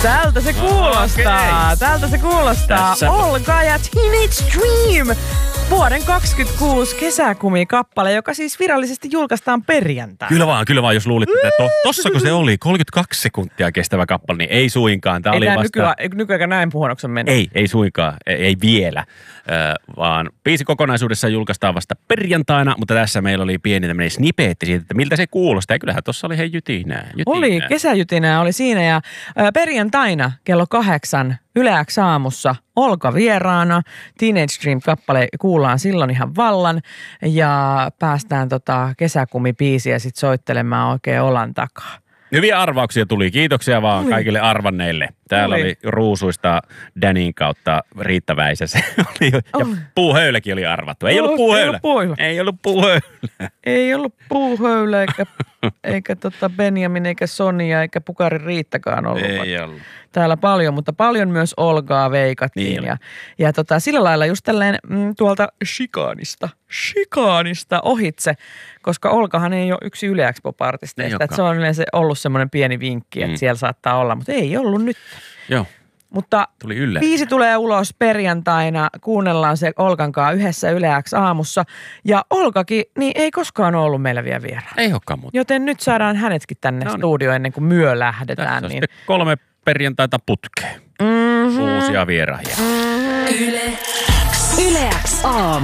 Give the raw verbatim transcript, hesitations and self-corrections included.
Tältä se kuulostaa. Okay. Tältä se kuulostaa. Tässä... Olga ja Teenage Dream. Vuoden kaksikymmentäkuusi kesäkumikappale, joka siis virallisesti julkaistaan perjantaina. Kyllä vaan, kyllä vaan, jos luulitte, että to, tossako se oli kolmekymmentäkaksi sekuntia kestävä kappale, niin ei suinkaan. Tämä ei oli tämä vasta... nykyään, nykyään näin puhunoksen mennyt. Ei, ei suinkaan, ei, ei vielä, äh, vaan biisi kokonaisuudessaan julkaistaan vasta perjantaina, mutta tässä meillä oli pieni tämmöinen snipeetti siitä, että miltä se kuulostaa. Ja kyllähän tuossa oli hei jytinää, jytinää. Oli, kesäjytinää oli siinä ja ä, perjantaina kello kahdeksan Yle X aamussa Olga vieraana. Teenage Dream-kappale kuullaan silloin ihan vallan ja päästään tota kesäkumibiisiä sit soittelemaan oikein olan takaa. Hyviä arvauksia tuli. Kiitoksia vaan Oli. kaikille arvanneille. Täällä oli, oli ruusuista Danin kautta Riitta Väisäsen. Ja oli. puuhöyläkin oli arvattu. Ei ollut puuhöylä. Ei ollut puuhöylä. Ei ollut puuhöylä eikä, eikä tota Benjamin eikä Sonia eikä Pukari Riittakaan ollut. Ei ollut. Täällä paljon, mutta paljon myös Olgaa veikattiin. Niin ja ja tota, sillä lailla just tälleen mm, tuolta Chikaanista, Chikaanista ohitse, koska Olgahan ei ole yksi Yle X Pop-artisteista. Että se on yleensä ollut semmoinen pieni vinkki, että mm. siellä saattaa olla, mutta ei ollut nyt. Joo. Mutta tuli yllätys. Biisi tulee ulos perjantaina, kuunnellaan se Olgan kanssa yhdessä Yle X aamussa. Ja Olgakin, niin ei koskaan ollut meillä vielä vieraan. Ei olekaan muuta. Joten nyt saadaan hänetkin tänne no niin. studioon ennen kuin myö lähdetään. Tässä niin. on kolme perjantaita putkeen. Mm-hmm. Uusia vieraajia. Mm-hmm. Yle X. Yle X aamu.